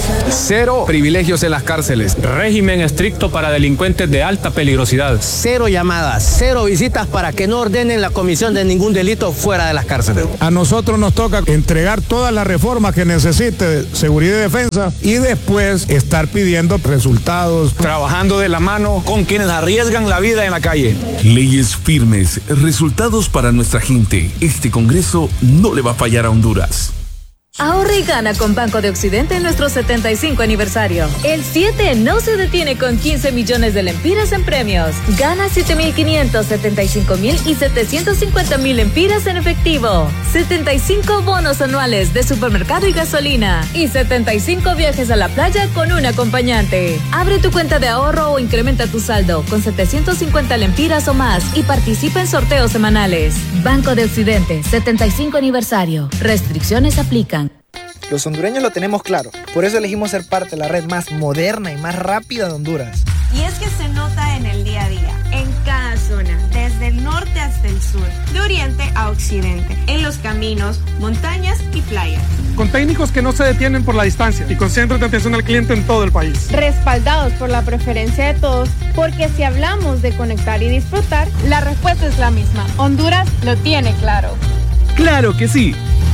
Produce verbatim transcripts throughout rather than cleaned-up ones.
Cero privilegios en las cárceles. Régimen estricto para delincuentes de alta peligrosidad. Cero llamadas, cero visitas para que no ordenen la comisión de ningún delito fuera de las cárceles. A nosotros nos toca entregar todas las reformas que necesite seguridad y defensa y después estar pidiendo resultados. Trabajando de la mano con quienes arriesgan la vida en la calle. Leyes firmes, resultados para nuestra gente. Este Congreso no le va a fallar a Honduras. Ahorra y gana con Banco de Occidente en nuestro setenta y cinco aniversario. El siete no se detiene con quince millones de lempiras en premios. Gana siete mil quinientos, setenta y cinco mil y setecientos cincuenta mil lempiras en efectivo. setenta y cinco bonos anuales de supermercado y gasolina. Y setenta y cinco viajes a la playa con un acompañante. Abre tu cuenta de ahorro o incrementa tu saldo con setecientos cincuenta lempiras o más y participa en sorteos semanales. Banco de Occidente, setenta y cinco aniversario. Restricciones aplican. Los hondureños lo tenemos claro, por eso elegimos ser parte de la red más moderna y más rápida de Honduras. Y es que se nota en el día a día, en cada zona, desde el norte hasta el sur, de oriente a occidente, en los caminos, montañas y playas. Con técnicos que no se detienen por la distancia y con centros de atención al cliente en todo el país. Respaldados por la preferencia de todos, porque si hablamos de conectar y disfrutar, la respuesta es la misma. Honduras lo tiene claro. ¡Claro que sí!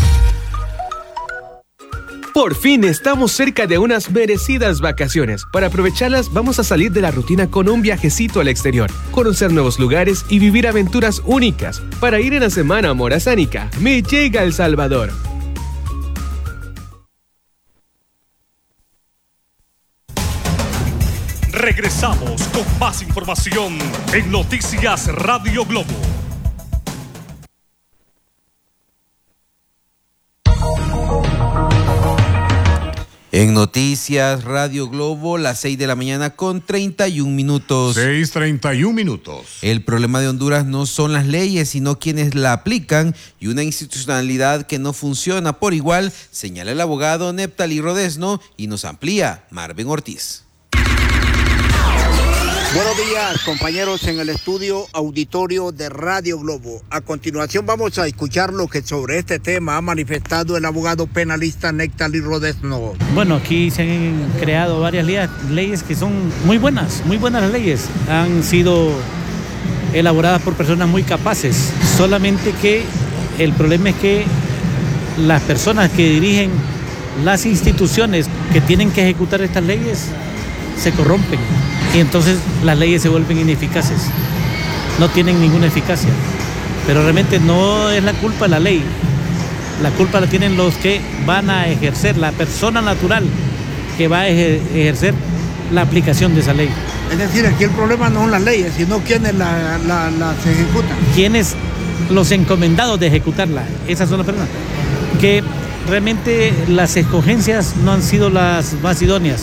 Por fin estamos cerca de unas merecidas vacaciones. Para aprovecharlas vamos a salir de la rutina con un viajecito al exterior, conocer nuevos lugares y vivir aventuras únicas. Para ir en la semana morazánica, me llega El Salvador. Regresamos con más información en Noticias Radio Globo. En Noticias Radio Globo, las seis de la mañana con treinta y un minutos. seis, treinta y un minutos. El problema de Honduras no son las leyes, sino quienes la aplican y una institucionalidad que no funciona por igual, señala el abogado Neptali Rodesno y nos amplía Marvin Ortiz. Buenos días, compañeros en el estudio auditorio de Radio Globo. A continuación vamos a escuchar lo que sobre este tema ha manifestado el abogado penalista Neptali Rodesno. Bueno, aquí se han creado varias leyes que son muy buenas, muy buenas las leyes. Han sido elaboradas por personas muy capaces. Solamente que el problema es que las personas que dirigen las instituciones que tienen que ejecutar estas leyes se corrompen. Y entonces las leyes se vuelven ineficaces, no tienen ninguna eficacia. Pero realmente no es la culpa de la ley, la culpa la tienen los que van a ejercer, la persona natural que va a ejercer la aplicación de esa ley. Es decir, aquí el problema no son las leyes, sino quienes las la, la, ejecutan. Quienes, los encomendados de ejecutarla, esas son las personas. Que realmente las escogencias no han sido las más idóneas.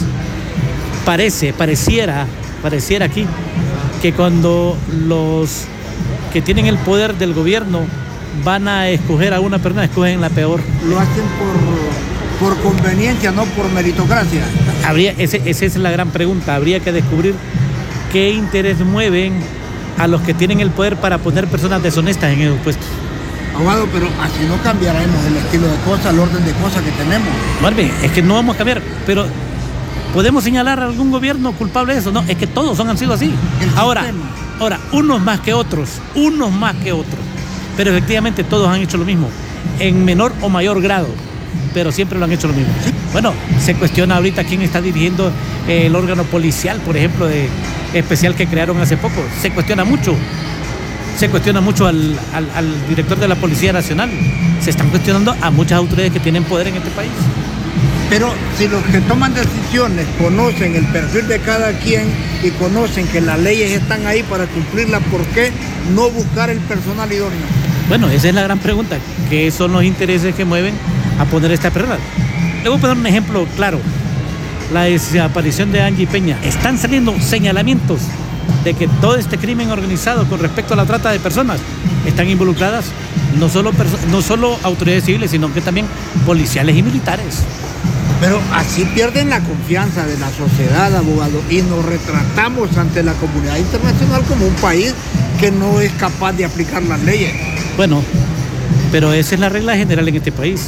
Parece, pareciera, pareciera aquí que cuando los que tienen el poder del gobierno van a escoger a una persona, escogen la peor. Lo hacen por, por conveniencia, no por meritocracia. Habría, ese, esa es la gran pregunta, habría que descubrir qué interés mueven a los que tienen el poder para poner personas deshonestas en esos puestos. Abogado, pero así no cambiaremos el estilo de cosas, el orden de cosas que tenemos. Marvin, es que no vamos a cambiar, pero ¿podemos señalar a algún gobierno culpable de eso? No, es que todos son, han sido así. Ahora, ahora, unos más que otros, unos más que otros. Pero efectivamente todos han hecho lo mismo, en menor o mayor grado, pero siempre lo han hecho lo mismo. Bueno, se cuestiona ahorita quién está dirigiendo el órgano policial, por ejemplo, de, especial que crearon hace poco. Se cuestiona mucho. Se cuestiona mucho al, al, al director de la Policía Nacional. Se están cuestionando a muchas autoridades que tienen poder en este país. Pero si los que toman decisiones conocen el perfil de cada quien y conocen que las leyes están ahí para cumplirlas, ¿por qué no buscar el personal idóneo? Bueno, esa es la gran pregunta. ¿Qué son los intereses que mueven a poner esta persona? Le voy a poner un ejemplo claro. La desaparición de Angie Peña. Están saliendo señalamientos de que todo este crimen organizado con respecto a la trata de personas están involucradas no solo, no solo autoridades civiles, sino que también policiales y militares. Pero así pierden la confianza de la sociedad, abogado, y nos retratamos ante la comunidad internacional como un país que no es capaz de aplicar las leyes. Bueno, pero esa es la regla general en este país.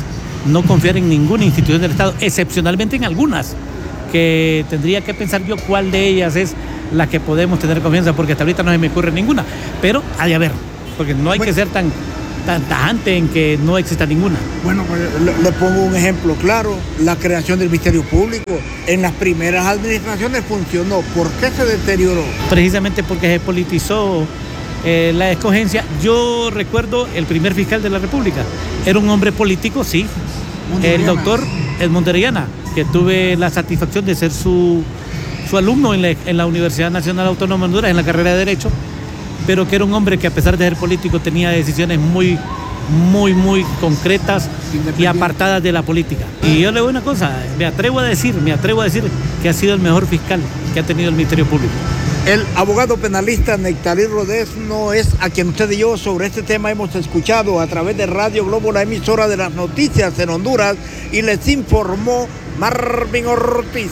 no confiar en ninguna institución del Estado, excepcionalmente en algunas, que tendría que pensar yo cuál de ellas es la que podemos tener confianza, porque hasta ahorita no se me ocurre ninguna, pero hay de haber, porque no hay bueno, que ser tan, tan tajante en que no exista ninguna. Bueno, pues le, le pongo un ejemplo claro, la creación del Ministerio Público. En las primeras administraciones funcionó. ¿Por qué se deterioró? Precisamente porque se politizó eh, la escogencia. Yo recuerdo el primer fiscal de la República, era un hombre político, sí, el doctor Edmundo Orellana, que tuve la satisfacción de ser su, su alumno en la, en la Universidad Nacional Autónoma de Honduras, en la carrera de Derecho, pero que era un hombre que a pesar de ser político tenía decisiones muy, muy, muy concretas y apartadas de la política. Y yo le digo una cosa, me atrevo a decir, me atrevo a decir que ha sido el mejor fiscal que ha tenido el Ministerio Público. El abogado penalista Nectalí Rodés no es a quien usted y yo sobre este tema hemos escuchado a través de Radio Globo, la emisora de las noticias en Honduras, y les informó Marvin Ortiz.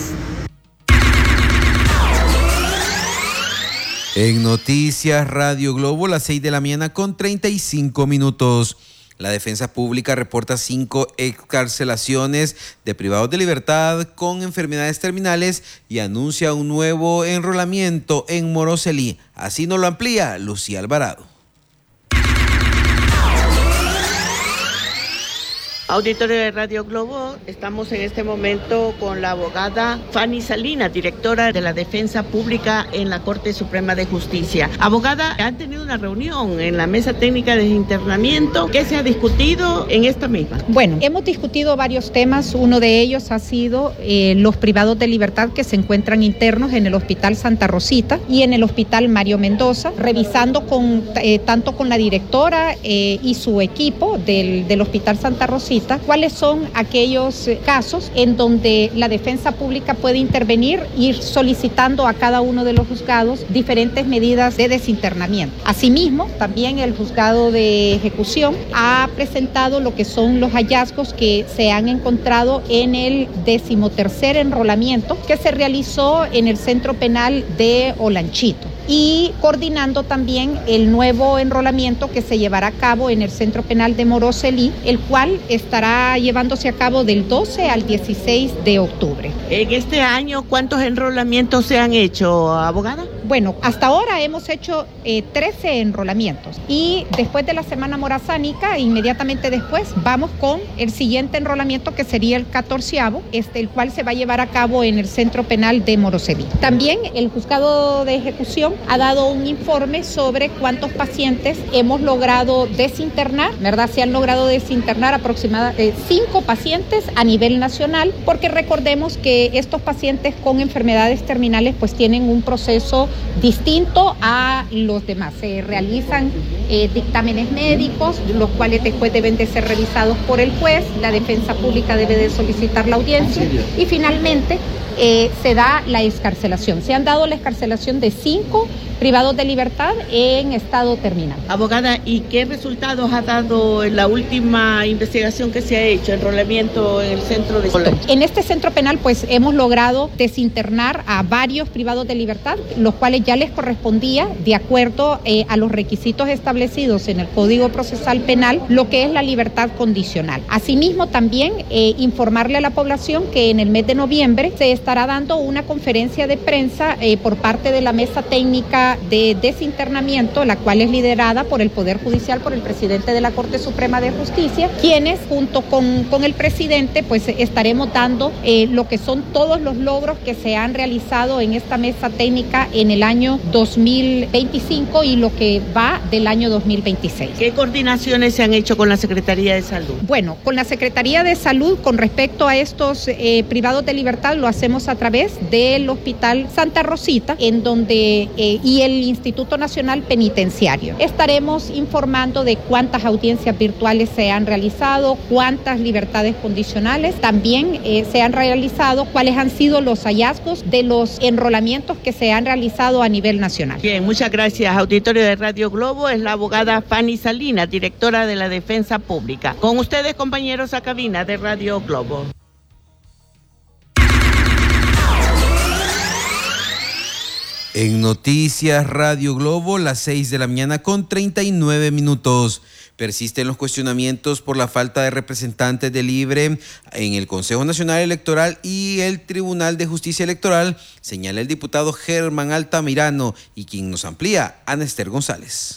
En Noticias Radio Globo, las seis de la mañana con treinta y cinco minutos. La Defensa Pública reporta cinco excarcelaciones de privados de libertad con enfermedades terminales y anuncia un nuevo enrolamiento en Moroselí. Así nos lo amplía Lucía Alvarado. Auditorio de Radio Globo, estamos en este momento con la abogada Fanny Salinas, directora de la Defensa Pública en la Corte Suprema de Justicia. Abogada, han tenido una reunión en la Mesa Técnica de Internamiento. ¿Qué se ha discutido en esta misma? Bueno, hemos discutido varios temas. Uno de ellos ha sido eh, los privados de libertad que se encuentran internos en el Hospital Santa Rosita y en el Hospital Mario Mendoza, revisando con, eh, tanto con la directora eh, y su equipo del, del Hospital Santa Rosita cuáles son aquellos casos en donde la Defensa Pública puede intervenir y ir solicitando a cada uno de los juzgados diferentes medidas de desinternamiento. Asimismo, también el juzgado de ejecución ha presentado lo que son los hallazgos que se han encontrado en el decimotercer enrolamiento que se realizó en el Centro Penal de Olanchito, y coordinando también el nuevo enrolamiento que se llevará a cabo en el Centro Penal de Moroselí, el cual estará llevándose a cabo del doce al dieciséis de octubre. En este año, ¿cuántos enrolamientos se han hecho, abogada? Bueno, hasta ahora hemos hecho eh, trece enrolamientos y después de la Semana Morazánica, inmediatamente después, vamos con el siguiente enrolamiento que sería el catorceavo, este, el cual se va a llevar a cabo en el Centro Penal de Moroselí. También el juzgado de ejecución ha dado un informe sobre cuántos pacientes hemos logrado desinternar, ¿verdad? Se han logrado desinternar aproximadamente cinco pacientes a nivel nacional, porque recordemos que estos pacientes con enfermedades terminales pues tienen un proceso distinto a los demás. Se realizan eh, dictámenes médicos, los cuales después deben de ser revisados por el juez, la Defensa Pública debe de solicitar la audiencia y finalmente eh, se da la excarcelación. Se han dado la excarcelación de cinco privados de libertad en estado terminal. Abogada, ¿y qué resultados ha dado en la última investigación que se ha hecho, enrolamiento en el centro de Olanchito? En este centro penal pues hemos logrado desinternar a varios privados de libertad, los cuales ya les correspondía, de acuerdo eh, a los requisitos establecidos en el Código Procesal Penal, lo que es la libertad condicional. Asimismo, también eh, informarle a la población que en el mes de noviembre se estará dando una conferencia de prensa eh, por parte de la Mesa Técnica de Desinternamiento, la cual es liderada por el Poder Judicial, por el presidente de la Corte Suprema de Justicia, quienes junto con, con el presidente pues estaremos dando eh, lo que son todos los logros que se han realizado en esta mesa técnica en el año dos mil veinticinco y lo que va del año dos mil veintiséis. ¿Qué coordinaciones se han hecho con la Secretaría de Salud? Bueno, con la Secretaría de Salud con respecto a estos eh, privados de libertad lo hacemos a través del Hospital Santa Rosita, en donde eh, y el Instituto Nacional Penitenciario. Estaremos informando de cuántas audiencias virtuales se han realizado, cuántas libertades condicionales también eh, se han realizado, cuáles han sido los hallazgos de los enrolamientos que se han realizado a nivel nacional. Bien, muchas gracias. Auditorio de Radio Globo, es la abogada Fanny Salinas, directora de la Defensa Pública. Con ustedes, compañeros, a cabina de Radio Globo. En Noticias Radio Globo, las seis de la mañana con treinta y nueve minutos. Persisten los cuestionamientos por la falta de representantes de Libre en el Consejo Nacional Electoral y el Tribunal de Justicia Electoral, señala el diputado Germán Altamirano, y quien nos amplía, Ana Esther González.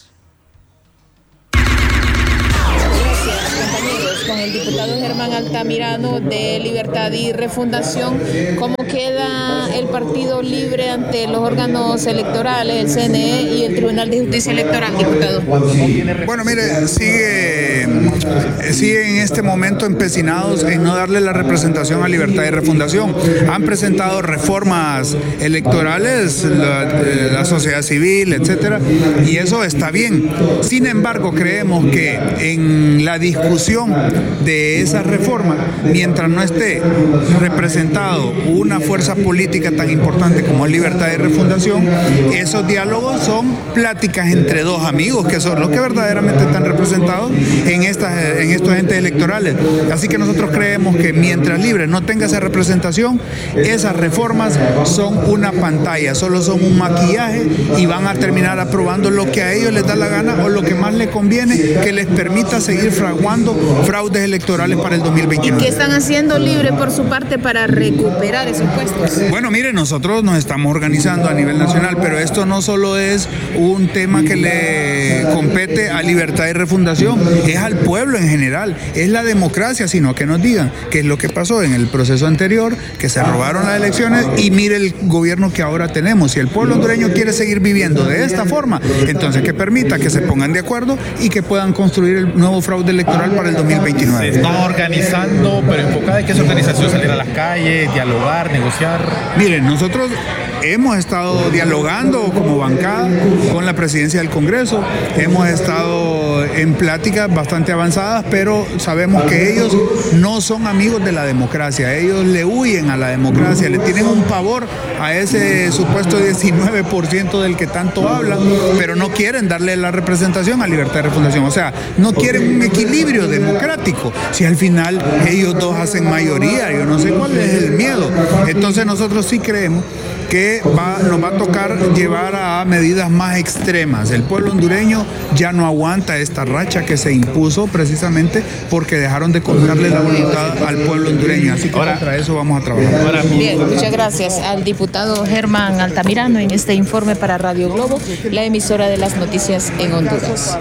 Con el diputado Germán Altamirano de Libertad y Refundación, ¿cómo queda el Partido Libre ante los órganos electorales, el C N E y el Tribunal de Justicia Electoral, diputado? Bueno, mire, sigue, sigue en este momento empecinados en no darle la representación a Libertad y Refundación. Han presentado reformas electorales, la, la sociedad civil, etcétera, y eso está bien. Sin embargo, creemos que en la discusión de esa reforma, mientras no esté representado una fuerza política tan importante como Libertad y Refundación, esos diálogos son pláticas entre dos amigos que son los que verdaderamente están representados en, estas, en estos entes electorales. Así que nosotros creemos que mientras Libre no tenga esa representación, esas reformas son una pantalla, solo son un maquillaje y van a terminar aprobando lo que a ellos les da la gana o lo que más les conviene, que les permita seguir fraguando fraudes electorales para el dos mil veintiuno. ¿Y qué están haciendo Libre por su parte para recuperar esos puestos? Bueno, mire, nosotros nos estamos organizando a nivel nacional, pero esto no solo es un tema que le compete a Libertad y Refundación, es al pueblo en general, es la democracia, sino que nos digan qué es lo que pasó en el proceso anterior, que se robaron las elecciones y mire el gobierno que ahora tenemos. Si el pueblo hondureño quiere seguir viviendo de esta forma, entonces que permita que se pongan de acuerdo y que puedan construir el nuevo fraude electoral para el dos mil veintinueve. Se están organizando, pero enfocada en que esa organización salir a las calles, dialogar, negociar. Miren, nosotros hemos estado dialogando como bancada con la presidencia del Congreso, hemos estado en pláticas bastante avanzadas, pero sabemos que ellos no son amigos de la democracia, ellos le huyen a la democracia, le tienen un pavor a ese supuesto diecinueve por ciento del que tanto hablan, pero no quieren darle la representación a Libertad y Refundación, o sea, no quieren un equilibrio democrático, si al final ellos dos hacen mayoría, yo no sé cuál es el miedo. Entonces nosotros sí creemos que va, nos va a tocar llevar a medidas más extremas. El pueblo hondureño ya no aguanta esta racha que se impuso precisamente porque dejaron de contarle la voluntad al pueblo hondureño. Así que ahora, contra eso vamos a trabajar. Bien, muchas gracias al diputado Germán Altamirano en este informe para Radio Globo, la emisora de las noticias en Honduras.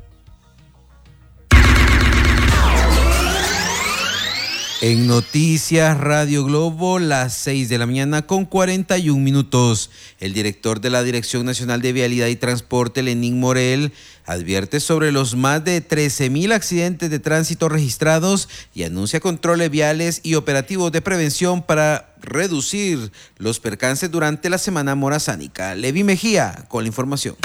En Noticias Radio Globo, las seis de la mañana con cuarenta y un minutos. El director de la Dirección Nacional de Vialidad y Transporte, Lenín Morel, advierte sobre los más de trece mil accidentes de tránsito registrados y anuncia controles viales y operativos de prevención para reducir los percances durante la semana morazánica. Levi Mejía con la información.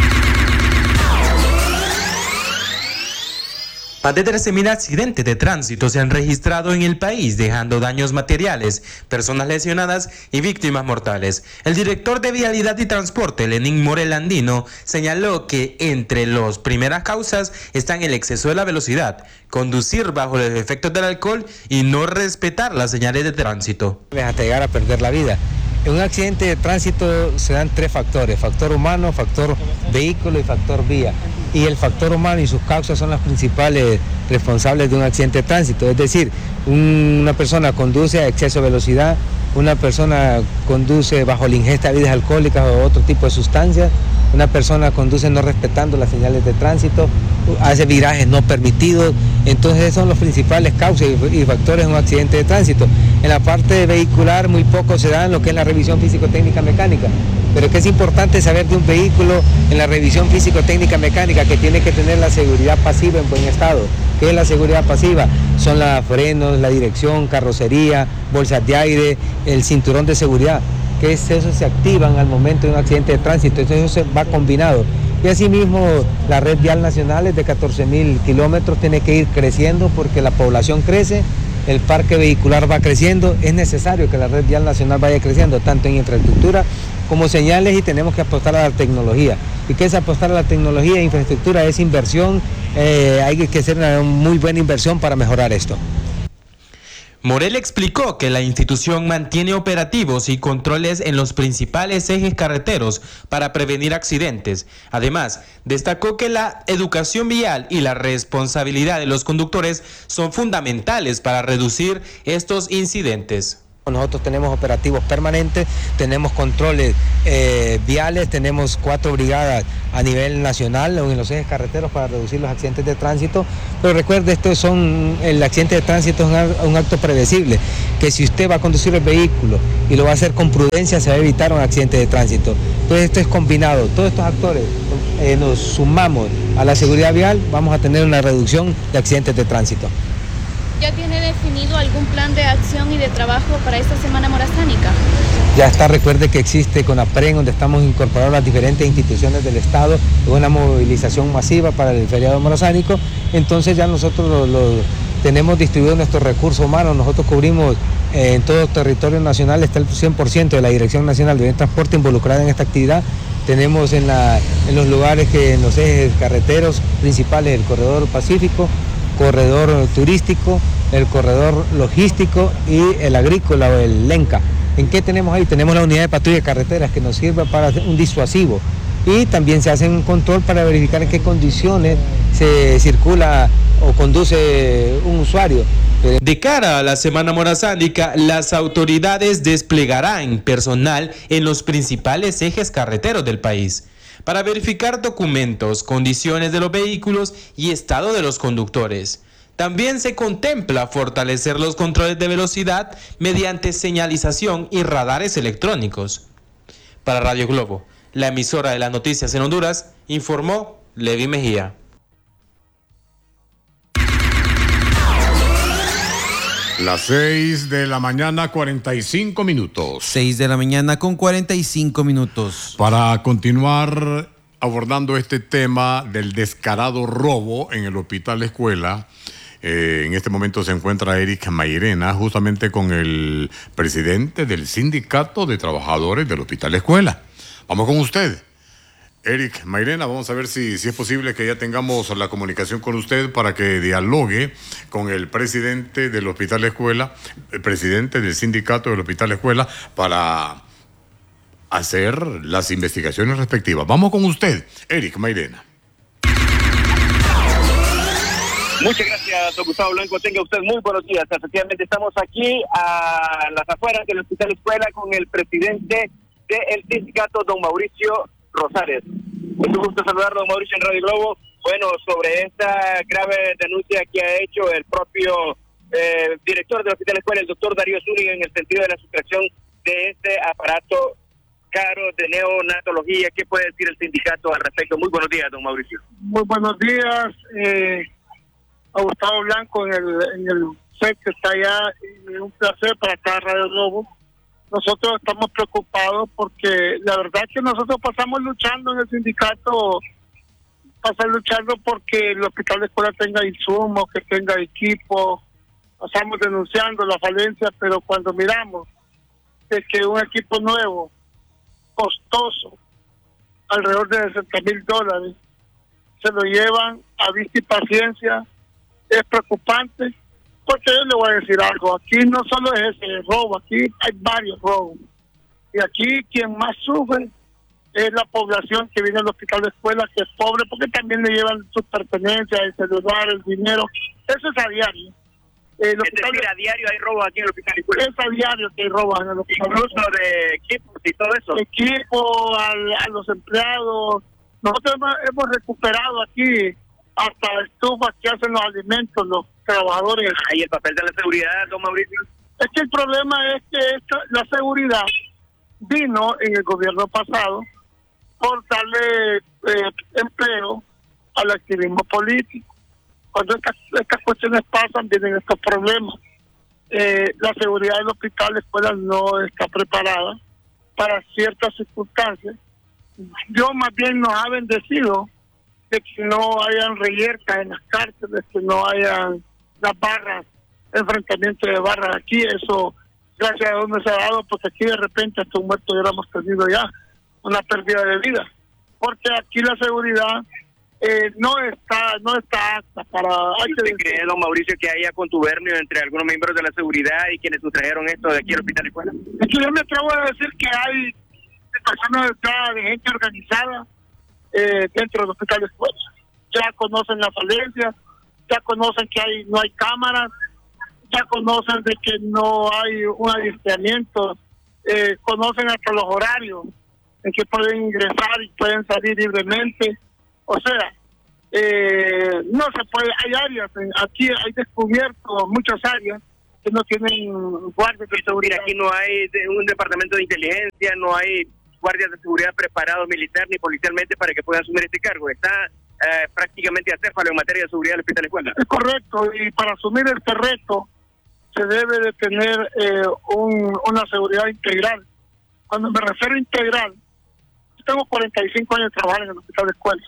Más de trece mil accidentes de tránsito se han registrado en el país, dejando daños materiales, personas lesionadas y víctimas mortales. El director de Vialidad y Transporte, Lenín Morel Andino, señaló que entre las primeras causas están el exceso de la velocidad, conducir bajo los efectos del alcohol y no respetar las señales de tránsito. Hasta llegar a perder la vida. En un accidente de tránsito se dan tres factores: factor humano, factor vehículo y factor vía. Y el factor humano y sus causas son las principales responsables de un accidente de tránsito. Es decir, un, una persona conduce a exceso de velocidad, una persona conduce bajo la ingesta de bebidas alcohólicas o otro tipo de sustancias, una persona conduce no respetando las señales de tránsito, hace virajes no permitidos. Entonces esos son los principales causas y factores de un accidente de tránsito. En la parte vehicular muy poco se da en lo que es la revisión físico-técnica mecánica, pero que es importante saber de un vehículo en la revisión físico-técnica mecánica que tiene que tener la seguridad pasiva en buen estado. ¿Qué es la seguridad pasiva? Son los frenos, la dirección, carrocería, bolsas de aire, el cinturón de seguridad, que es, eso se activan al momento de un accidente de tránsito, entonces eso va combinado. Y asimismo la red vial nacional es de catorce mil kilómetros, tiene que ir creciendo porque la población crece, el parque vehicular va creciendo, es necesario que la red vial nacional vaya creciendo, tanto en infraestructura como señales, y tenemos que apostar a la tecnología. ¿Y qué es apostar a la tecnología e infraestructura? Es inversión, eh, hay que hacer una muy buena inversión para mejorar esto. Morel explicó que la institución mantiene operativos y controles en los principales ejes carreteros para prevenir accidentes. Además, destacó que la educación vial y la responsabilidad de los conductores son fundamentales para reducir estos incidentes. Nosotros tenemos operativos permanentes, tenemos controles eh, viales, tenemos cuatro brigadas a nivel nacional en los ejes carreteros para reducir los accidentes de tránsito. Pero recuerde, esto son, el accidente de tránsito es un, un acto predecible, que si usted va a conducir el vehículo y lo va a hacer con prudencia, se va a evitar un accidente de tránsito. Entonces esto es combinado, todos estos actores eh, nos sumamos a la seguridad vial, vamos a tener una reducción de accidentes de tránsito. ¿Ya tiene definido algún plan de acción y de trabajo para esta Semana Morazánica? Ya está, recuerde que existe CONAPREN, donde estamos incorporando las diferentes instituciones del Estado, una movilización masiva para el feriado morazánico. Entonces ya nosotros lo, lo, tenemos distribuido nuestros recursos humanos, nosotros cubrimos eh, en todo el territorio nacional, está el cien por ciento de la Dirección Nacional de Transporte involucrada en esta actividad. Tenemos en, la, en los lugares que en los ejes carreteros principales, el Corredor Pacífico, corredor turístico, el corredor logístico y el agrícola o el LENCA. ¿En qué tenemos ahí? Tenemos la unidad de patrulla de carreteras que nos sirve para un disuasivo y también se hace un control para verificar en qué condiciones se circula o conduce un usuario. De cara a la Semana Morazánica, las autoridades desplegarán personal en los principales ejes carreteros del país para verificar documentos, condiciones de los vehículos y estado de los conductores. También se contempla fortalecer los controles de velocidad mediante señalización y radares electrónicos. Para Radio Globo, la emisora de las noticias en Honduras, informó Levi Mejía. Las seis de la mañana, cuarenta y cinco minutos. seis de la mañana con cuarenta y cinco minutos. Para continuar abordando este tema del descarado robo en el Hospital Escuela, eh, en este momento se encuentra Eric Mairena, justamente con el presidente del Sindicato de Trabajadores del Hospital Escuela. Vamos con usted. Eric Mairena, vamos a ver si, si es posible que ya tengamos la comunicación con usted para que dialogue con el presidente del Hospital Escuela, el presidente del sindicato del Hospital Escuela, para hacer las investigaciones respectivas. Vamos con usted, Eric Mairena. Muchas gracias, don Gustavo Blanco. Tenga usted muy buenos días. Efectivamente, estamos aquí a las afueras del Hospital Escuela con el presidente del sindicato, don Mauricio Rosales. Mucho gusto saludar, don Mauricio, en Radio Globo. Bueno, sobre esta grave denuncia que ha hecho el propio eh, director del Hospital Escuela, el doctor Darío Zúñiga, en el sentido de la sustracción de este aparato caro de neonatología. ¿Qué puede decir el sindicato al respecto? Muy buenos días, don Mauricio. Muy buenos días, eh, a Gustavo Blanco en el, en el set que está allá. Y un placer para estar Radio Globo. Nosotros estamos preocupados porque la verdad es que nosotros pasamos luchando en el sindicato, pasamos luchando porque el Hospital de Escuela tenga insumos, que tenga equipo, pasamos denunciando la falencia, pero cuando miramos de que un equipo nuevo, costoso, alrededor de sesenta mil dólares, se lo llevan a vista y paciencia, es preocupante. Porque yo le voy a decir algo, aquí no solo es ese robo, aquí hay varios robos. Y aquí quien más sufre es la población que viene al Hospital de Escuela, que es pobre, porque también le llevan sus pertenencias, el celular, el dinero. Eso es a diario. Eh, es decir, a diario hay robos aquí en el Hospital de Escuela. Es a diario que hay robos en el Hospital. Incluso de equipos y todo eso. Equipo, al, a los empleados. Nosotros hemos, hemos recuperado aquí hasta estufas que hacen los alimentos, los trabajadores. Ah, y el papel de la seguridad, don Mauricio. Es que el problema es que esta, la seguridad vino en el gobierno pasado por darle eh, empleo al activismo político. Cuando estas, estas cuestiones pasan, vienen estos problemas. Eh, la seguridad del hospital de escuela no está preparada para ciertas circunstancias. Dios más bien nos ha bendecido de que no hayan reyertas en las cárceles, que no hayan las barras, enfrentamiento de barras aquí. Eso, gracias a Dios, no se ha dado, porque aquí de repente hasta un muerto hubiéramos tenido ya, una pérdida de vida. Porque aquí la seguridad eh, no está no está apta para... ¿Usted cree, don Mauricio, que haya contubernio entre algunos miembros de la seguridad y quienes sustrajeron esto de aquí al Hospital Escuela? Es que yo me atrevo a decir que hay personas ya de gente organizada eh, dentro del Hospital Escuela. Ya conocen la falencia, ya conocen que hay no hay cámaras, ya conocen de que no hay un adiestramiento, eh, conocen hasta los horarios en que pueden ingresar y pueden salir libremente. O sea, eh, no se puede, hay áreas, aquí hay descubierto muchas áreas que no tienen guardias de seguridad. Aquí no hay un departamento de inteligencia, no hay guardias de seguridad preparados militar ni policialmente para que puedan asumir este cargo. Está eh, prácticamente acéfalo en materia de seguridad del Hospital Escuela. Es correcto, y para asumir este reto se debe de tener eh, un, una seguridad integral. Cuando me refiero a integral, yo tengo cuarenta y cinco años de trabajar en el Hospital Escuela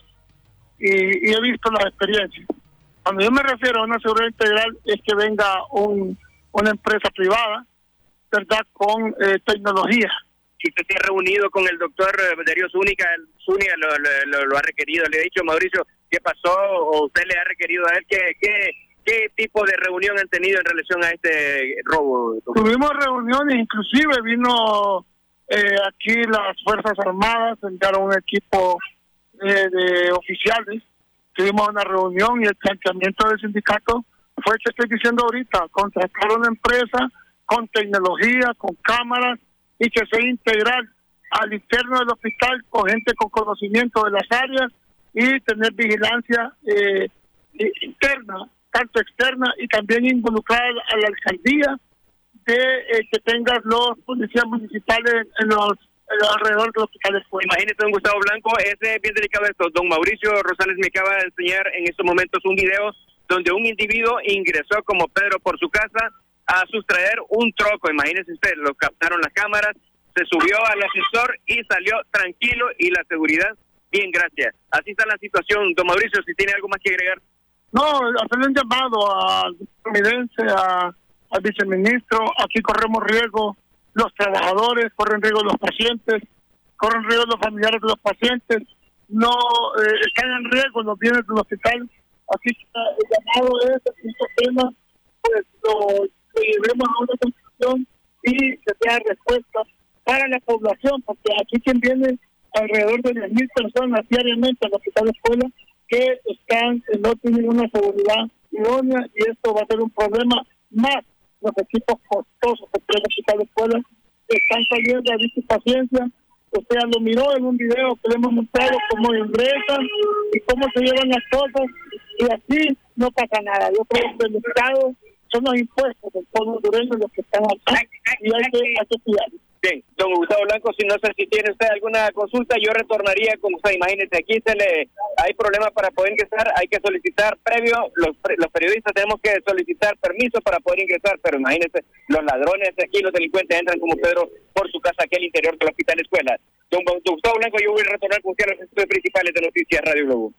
y, y he visto las experiencias. Cuando yo me refiero a una seguridad integral es que venga un, una empresa privada, ¿verdad?, con eh, tecnología. Si usted se ha reunido con el doctor Darío Zúñiga, Zúñiga lo, lo, lo ha requerido, le ha dicho, Mauricio, ¿qué pasó? ¿O usted le ha requerido a él? ¿Qué, qué, qué tipo de reunión han tenido en relación a este robo? Tuvimos reuniones, inclusive vino eh, aquí las Fuerzas Armadas, enviaron un equipo eh, de oficiales, tuvimos una reunión y el planteamiento del sindicato fue que estoy diciendo ahorita, contratar una empresa con tecnología, con cámaras, y que sea integral al interno del hospital con gente con conocimiento de las áreas y tener vigilancia eh, interna, tanto externa y también involucrar a la alcaldía de eh, que tengas los policías municipales en los, en los alrededor del hospital. Imagínese, don Gustavo Blanco, ese es bien delicado esto. Don Mauricio Rosales me acaba de enseñar en estos momentos un video donde un individuo ingresó como Pedro por su casa a sustraer un troco. Imagínese usted, lo captaron las cámaras, se subió al ascensor y salió tranquilo, y la seguridad, bien, gracias. Así está la situación. Don Mauricio, si tiene algo más que agregar. No, hacerle un llamado al vicepresidente, a, al viceministro. Aquí corremos riesgo los trabajadores, corren riesgo los pacientes, corren riesgo los familiares de los pacientes, no eh, están en riesgo los bienes del hospital. Así que el llamado es que estos temas pues lo llevemos a una conclusión y que sea respuesta para la población, porque aquí quien viene alrededor de diez mil personas diariamente al Hospital Escuela que están, no tienen una seguridad idónea, y esto va a ser un problema más. Los equipos costosos que tiene el Hospital Escuela están saliendo a vista y paciencia. O sea, lo miró en un video que le hemos mostrado cómo ingresan y cómo se llevan las cosas, y así no pasa nada. Yo creo que el Estado son los impuestos del pueblo hondureño los que están aquí, y hay que, hay que cuidarlos. Bien, don Gustavo Blanco, si no sé si tiene usted alguna consulta, yo retornaría con usted. Imagínese, aquí se le hay problemas para poder ingresar, hay que solicitar previo, los, los periodistas tenemos que solicitar permiso para poder ingresar, pero imagínese, los ladrones de aquí, los delincuentes entran como Pedro por su casa aquí al interior del Hospital Escuela. Don, don Gustavo Blanco, yo voy a retornar con usted a los estudios principales de Noticias Radio Globo.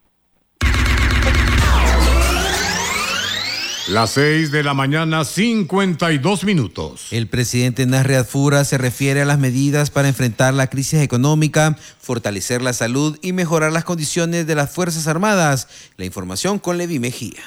Las seis de la mañana, cincuenta y dos minutos. El presidente Nasri Fura se refiere a las medidas para enfrentar la crisis económica, fortalecer la salud y mejorar las condiciones de las Fuerzas Armadas. La información con Levi Mejía.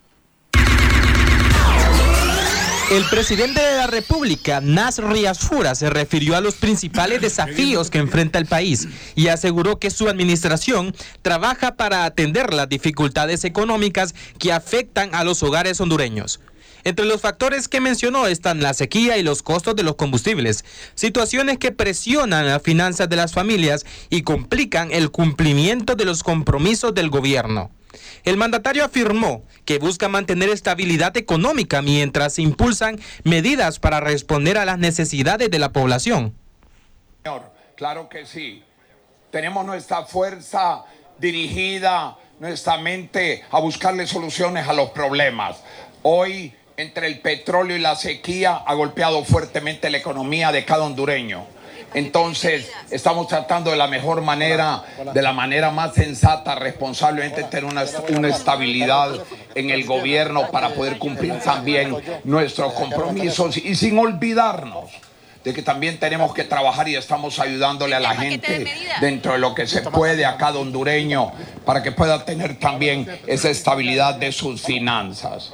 El presidente de la República, Nasri Fura, se refirió a los principales desafíos que enfrenta el país y aseguró que su administración trabaja para atender las dificultades económicas que afectan a los hogares hondureños. Entre los factores que mencionó están la sequía y los costos de los combustibles, situaciones que presionan las finanzas de las familias y complican el cumplimiento de los compromisos del gobierno. El mandatario afirmó que busca mantener estabilidad económica mientras se impulsan medidas para responder a las necesidades de la población. Señor, claro que sí. Tenemos nuestra fuerza dirigida, nuestra mente a buscarle soluciones a los problemas. Hoy, entre el petróleo y la sequía, ha golpeado fuertemente la economía de cada hondureño. Entonces, estamos tratando de la mejor manera, de la manera más sensata, responsablemente, tener una, una estabilidad en el gobierno para poder cumplir también nuestros compromisos y sin olvidarnos de que también tenemos que trabajar y estamos ayudándole a la gente dentro de lo que se puede a cada hondureño para que pueda tener también esa estabilidad de sus finanzas.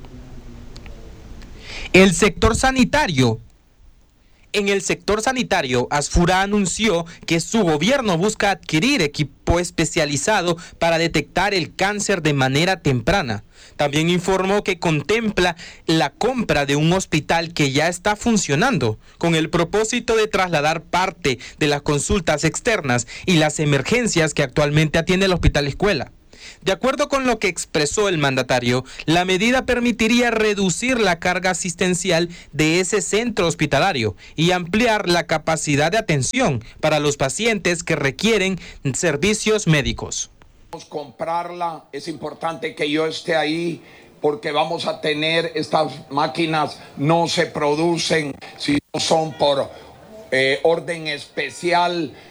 El sector sanitario. En el sector sanitario, Asfura anunció que su gobierno busca adquirir equipo especializado para detectar el cáncer de manera temprana. También informó que contempla la compra de un hospital que ya está funcionando, con el propósito de trasladar parte de las consultas externas y las emergencias que actualmente atiende el Hospital Escuela. De acuerdo con lo que expresó el mandatario, la medida permitiría reducir la carga asistencial de ese centro hospitalario y ampliar la capacidad de atención para los pacientes que requieren servicios médicos. Comprarla, es importante que yo esté ahí porque vamos a tener estas máquinas, no se producen si no son por eh, orden especial.